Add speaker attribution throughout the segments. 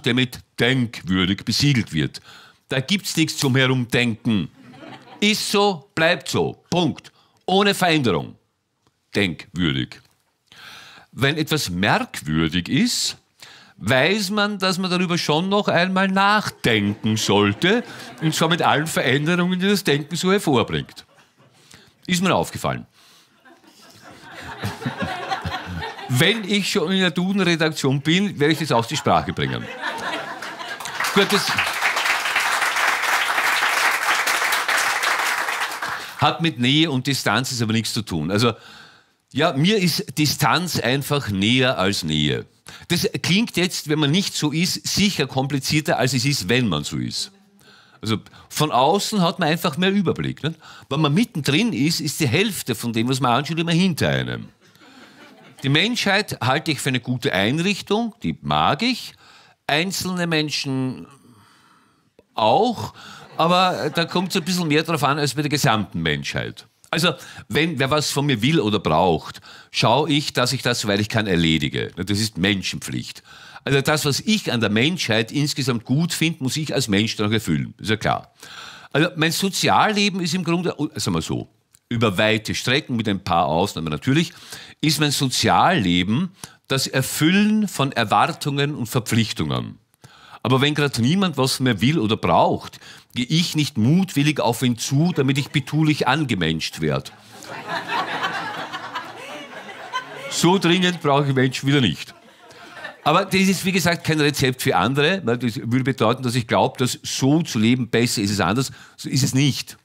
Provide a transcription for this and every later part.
Speaker 1: der mit denkwürdig besiegelt wird. Da gibt's nichts zum Herumdenken. Ist so, bleibt so. Punkt. Ohne Veränderung. Denkwürdig. Wenn etwas merkwürdig ist, weiß man, dass man darüber schon noch einmal nachdenken sollte, und zwar mit allen Veränderungen, die das Denken so hervorbringt. Ist mir aufgefallen. Wenn ich schon in der Duden-Redaktion bin, werde ich das auch zur Sprache bringen. Gut, das hat mit Nähe und Distanz ist aber nichts zu tun. Also, ja, mir ist Distanz einfach näher als Nähe. Das klingt jetzt, wenn man nicht so ist, sicher komplizierter, als es ist, wenn man so ist. Also von außen hat man einfach mehr Überblick. Nicht? Wenn man mittendrin ist, ist die Hälfte von dem, was man anschaut, immer hinter einem. Die Menschheit halte ich für eine gute Einrichtung, die mag ich. Einzelne Menschen auch, aber da kommt es ein bisschen mehr drauf an, als bei der gesamten Menschheit. Also, wenn wer was von mir will oder braucht, schaue ich, dass ich das, soweit ich kann, erledige. Das ist Menschenpflicht. Also das, was ich an der Menschheit insgesamt gut finde, muss ich als Mensch dann auch erfüllen. Ist ja klar. Also mein Sozialleben ist im Grunde, sagen wir so, über weite Strecken, mit ein paar Ausnahmen natürlich, ist mein Sozialleben das Erfüllen von Erwartungen und Verpflichtungen. Aber wenn gerade niemand was mehr will oder braucht, gehe ich nicht mutwillig auf ihn zu, damit ich betulich angemenscht werde. So dringend brauche ich Menschen wieder nicht. Aber das ist, wie gesagt, kein Rezept für andere. Das würde bedeuten, dass ich glaube, dass so zu leben besser ist als anders. So ist es nicht.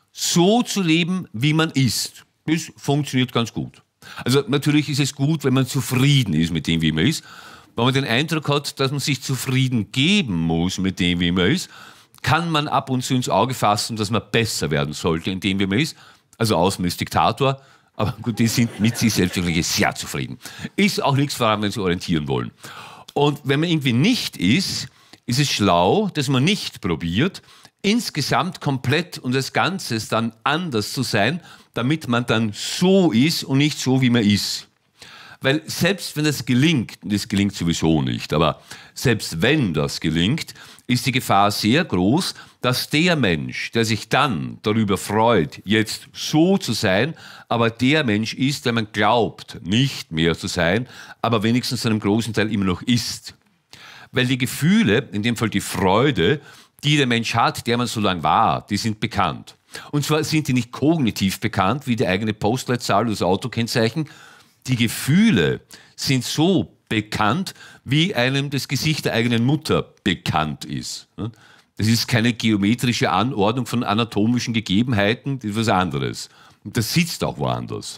Speaker 1: So zu leben, wie man ist, das funktioniert ganz gut. Also natürlich ist es gut, wenn man zufrieden ist mit dem, wie man ist. Wenn man den Eindruck hat, dass man sich zufrieden geben muss mit dem, wie man ist, kann man ab und zu ins Auge fassen, dass man besser werden sollte in dem, wie man ist. Also außen ist Diktator, aber gut, die sind mit sich selbst wirklich sehr zufrieden. Ist auch nichts, vor allem, wenn sie orientieren wollen. Und wenn man irgendwie nicht ist, ist es schlau, dass man nicht probiert, insgesamt komplett und als Ganzes dann anders zu sein, damit man dann so ist und nicht so, wie man ist. Weil selbst wenn das gelingt, und das gelingt sowieso nicht, aber selbst wenn das gelingt, ist die Gefahr sehr groß, dass der Mensch, der sich dann darüber freut, jetzt so zu sein, aber der Mensch ist, der man glaubt, nicht mehr zu sein, aber wenigstens zu einem großen Teil immer noch ist. Weil die Gefühle, in dem Fall die Freude, die der Mensch hat, der man so lange war, die sind bekannt. Und zwar sind die nicht kognitiv bekannt, wie die eigene Postleitzahl oder das Autokennzeichen. Die Gefühle sind so bekannt, wie einem das Gesicht der eigenen Mutter bekannt ist. Das ist keine geometrische Anordnung von anatomischen Gegebenheiten, das ist was anderes. Und das sitzt auch woanders.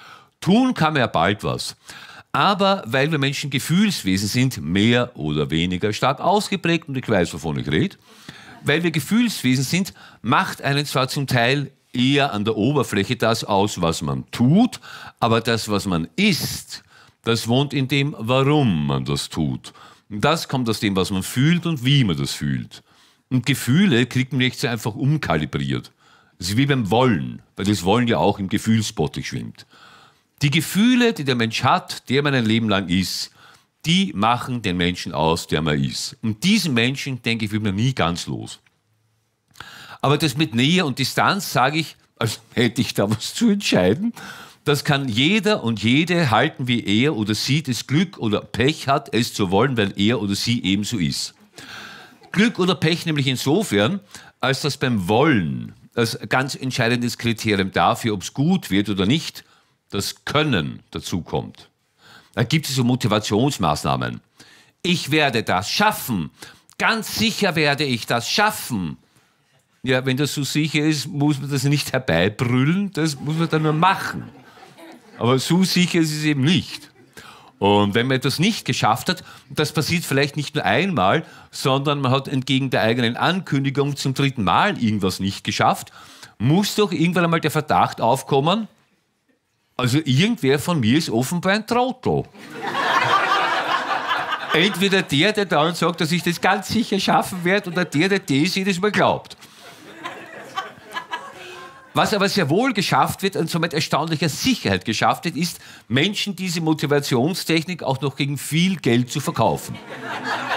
Speaker 1: Tun kann man ja bald was. Aber weil wir Menschen Gefühlswesen sind, mehr oder weniger stark ausgeprägt, und ich weiß, wovon ich rede, weil wir Gefühlswesen sind, macht einen zwar zum Teil eher an der Oberfläche das aus, was man tut, aber das, was man ist, das wohnt in dem, warum man das tut. Und das kommt aus dem, was man fühlt und wie man das fühlt. Und Gefühle kriegt man nicht so einfach umkalibriert. Das ist wie beim Wollen, weil das Wollen ja auch im Gefühlsbottich schwimmt. Die Gefühle, die der Mensch hat, der man ein Leben lang ist, die machen den Menschen aus, der man ist. Und diesen Menschen, denke ich, wird man nie ganz los. Aber das mit Nähe und Distanz sage ich, als hätte ich da was zu entscheiden. Das kann jeder und jede halten, wie er oder sie das Glück oder Pech hat, es zu wollen, weil er oder sie ebenso ist. Glück oder Pech nämlich insofern, als das beim Wollen als ganz entscheidendes Kriterium dafür, ob es gut wird oder nicht, das Können dazu kommt. Da gibt es so Motivationsmaßnahmen. Ich werde das schaffen. Ganz sicher werde ich das schaffen. Ja, wenn das so sicher ist, muss man das nicht herbeibrüllen, das muss man dann nur machen. Aber so sicher ist es eben nicht. Und wenn man etwas nicht geschafft hat, das passiert vielleicht nicht nur einmal, sondern man hat entgegen der eigenen Ankündigung zum 3. Mal irgendwas nicht geschafft, muss doch irgendwann einmal der Verdacht aufkommen, also irgendwer von mir ist offenbar ein Trottel. Entweder der dann sagt, dass ich das ganz sicher schaffen werde, oder der das jedes Mal glaubt. Was aber sehr wohl geschafft wird und somit erstaunlicher Sicherheit geschafft wird, ist, Menschen diese Motivationstechnik auch noch gegen viel Geld zu verkaufen.